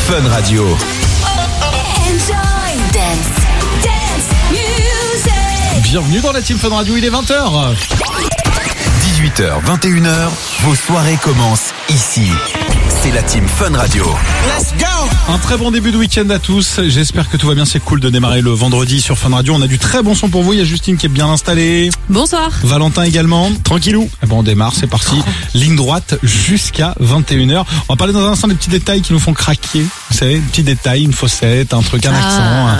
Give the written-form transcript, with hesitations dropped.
Fun Radio. Enjoy dance music. Bienvenue dans la Team Fun Radio, il est 20h. 18h, 21h, vos soirées commencent ici. C'est la Team Fun Radio. Let's go! Un très bon début de week-end à tous. J'espère que tout va bien. C'est cool de démarrer le vendredi sur Fun Radio. On a du très bon son pour vous. Il y a Justine qui est bien installée. Bonsoir. Valentin également. Tranquillou. Eh ben, on démarre, c'est parti. Ligne droite jusqu'à 21h. On va parler dans un instant des petits détails qui nous font craquer. Vous savez, des petits détails, une fossette, un truc, un accent.